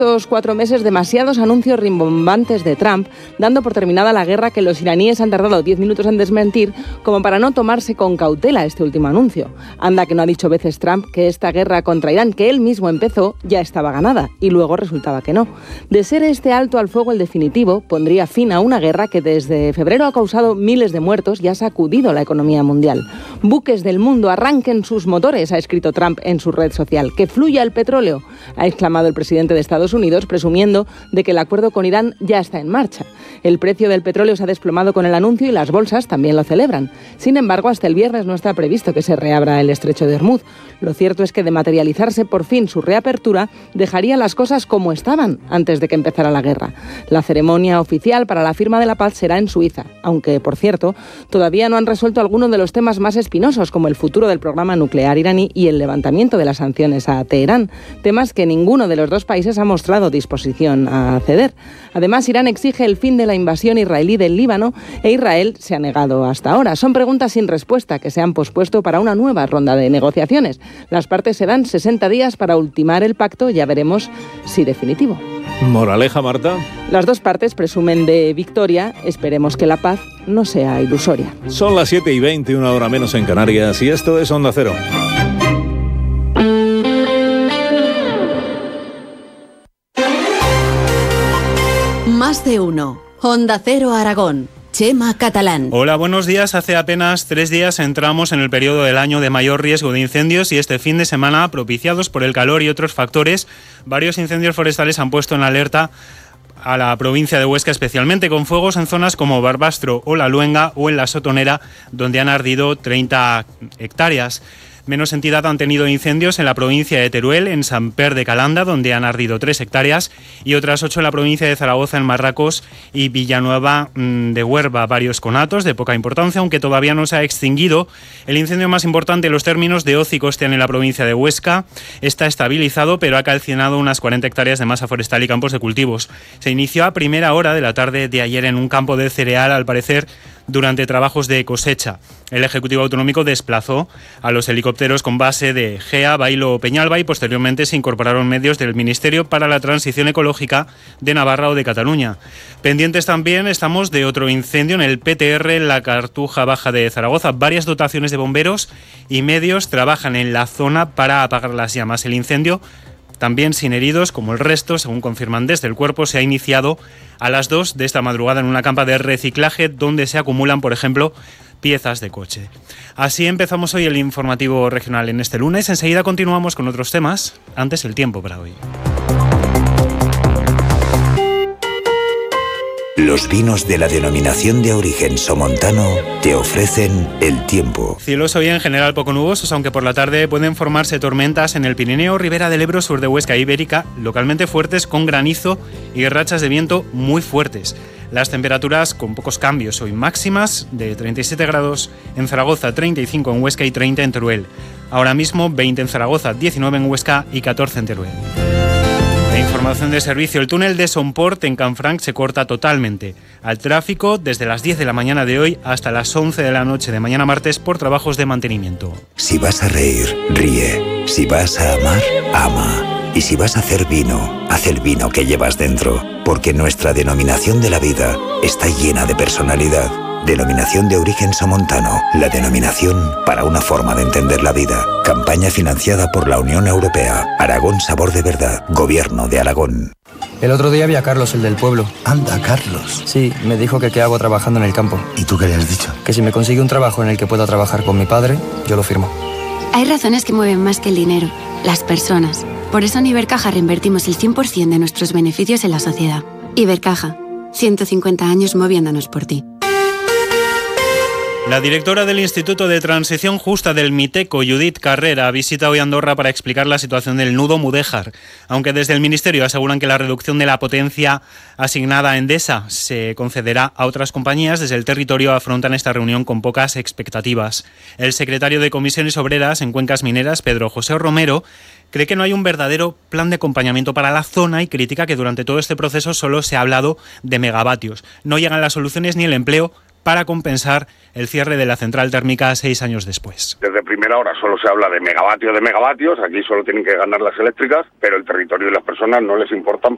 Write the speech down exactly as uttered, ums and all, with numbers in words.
Estos cuatro meses demasiados anuncios rimbombantes de Trump, dando por terminada la guerra que los iraníes han tardado diez minutos en desmentir, como para no tomarse con cautela este último anuncio. Anda que no ha dicho veces Trump que esta guerra contra Irán, que él mismo empezó, ya estaba ganada, y luego resultaba que no. De ser este alto al fuego el definitivo, pondría fin a una guerra que desde febrero ha causado miles de muertos y ha sacudido la economía mundial. Buques del mundo, arranquen sus motores, ha escrito Trump en su red social. Que fluya el petróleo, ha exclamado el presidente de Estados Unidos, presumiendo de que el acuerdo con Irán ya está en marcha. El precio del petróleo se ha desplomado con el anuncio y las bolsas también lo celebran. Sin embargo, hasta el viernes no está previsto que se reabra el estrecho de Hormuz. Lo cierto es que de materializarse por fin su reapertura, dejaría las cosas como estaban antes de que empezara la guerra. La ceremonia oficial para la firma de la paz será en Suiza, aunque, por cierto, todavía no han resuelto algunos de los temas más espinosos, como el futuro del programa nuclear iraní y el levantamiento de las sanciones a Teherán, temas que ninguno de los dos países ha mostrado disposición a ceder. Además, Irán exige el fin de la invasión israelí del Líbano e Israel se ha negado hasta ahora. Son preguntas sin respuesta que se han pospuesto para una nueva ronda de negociaciones. Las partes se dan sesenta días para ultimar el pacto, ya veremos si definitivo. Moraleja, Marta. Las dos partes presumen de victoria, esperemos que la paz no sea ilusoria. Son las siete y veinte, una hora menos en Canarias, y esto es Onda Cero. Más de uno. Onda Cero Aragón. Chema Catalán. Hola, buenos días. Hace apenas tres días entramos en el periodo del año de mayor riesgo de incendios y este fin de semana, propiciados por el calor y otros factores, varios incendios forestales han puesto en alerta a la provincia de Huesca, especialmente con fuegos en zonas como Barbastro o La Luenga o en La Sotonera, donde han ardido treinta hectáreas. Menos entidad han tenido incendios en la provincia de Teruel, en Samper de Calanda, donde han ardido tres hectáreas, y otras ocho en la provincia de Zaragoza, en Marracos y Villanueva de Huerva. Varios conatos de poca importancia, aunque todavía no se ha extinguido. El incendio más importante en los términos de Oz y Costian en la provincia de Huesca está estabilizado, pero ha calcinado unas cuarenta hectáreas de masa forestal y campos de cultivos. Se inició a primera hora de la tarde de ayer en un campo de cereal, al parecer durante trabajos de cosecha. El Ejecutivo Autonómico desplazó a los helicópteros con base de Gea, Bailo o Peñalba y posteriormente se incorporaron medios del Ministerio para la Transición Ecológica de Navarra o de Cataluña. Pendientes también estamos de otro incendio en el P T R en la Cartuja Baja de Zaragoza. Varias dotaciones de bomberos y medios trabajan en la zona para apagar las llamas. El incendio, también sin heridos, como el resto, según confirman desde el cuerpo, se ha iniciado a las dos de esta madrugada en una campa de reciclaje donde se acumulan, por ejemplo, piezas de coche. Así empezamos hoy el informativo regional en este lunes. Enseguida continuamos con otros temas. Antes, el tiempo para hoy. Los vinos de la denominación de origen somontano te ofrecen el tiempo. Cielos hoy en general poco nubosos, aunque por la tarde pueden formarse tormentas en el Pirineo, Ribera del Ebro, sur de Huesca e Ibérica, localmente fuertes con granizo y rachas de viento muy fuertes. Las temperaturas con pocos cambios hoy, máximas de treinta y siete grados en Zaragoza, treinta y cinco en Huesca y treinta en Teruel. Ahora mismo veinte en Zaragoza, diecinueve en Huesca y catorce en Teruel. La información de servicio: el túnel de Somport en Canfranc se corta totalmente al tráfico desde las diez de la mañana de hoy hasta las once de la noche de mañana martes por trabajos de mantenimiento. Si vas a reír, ríe. Si vas a amar, ama. Y si vas a hacer vino, haz el vino que llevas dentro, porque nuestra denominación de la vida está llena de personalidad. Denominación de origen somontano, la denominación para una forma de entender la vida. Campaña financiada por la Unión Europea. Aragón Sabor de Verdad. Gobierno de Aragón. El otro día vi a Carlos, el del pueblo. Anda, Carlos. Sí, me dijo que qué hago trabajando en el campo. ¿Y tú qué le has dicho? Que si me consigue un trabajo en el que pueda trabajar con mi padre, yo lo firmo. Hay razones que mueven más que el dinero, las personas. Por eso en Ibercaja reinvertimos el cien por ciento de nuestros beneficios en la sociedad. Ibercaja, ciento cincuenta años moviéndonos por ti. La directora del Instituto de Transición Justa del Miteco, Judith Carrera, visita hoy Andorra para explicar la situación del nudo Mudéjar. Aunque desde el Ministerio aseguran que la reducción de la potencia asignada a Endesa se concederá a otras compañías, desde el territorio afrontan esta reunión con pocas expectativas. El secretario de Comisiones Obreras en Cuencas Mineras, Pedro José Romero, cree que no hay un verdadero plan de acompañamiento para la zona y critica que durante todo este proceso solo se ha hablado de megavatios. No llegan las soluciones ni el empleo para compensar el cierre de la central térmica seis años después. Desde primera hora solo se habla de megavatios, de megavatios, aquí solo tienen que ganar las eléctricas, pero el territorio y las personas no les importan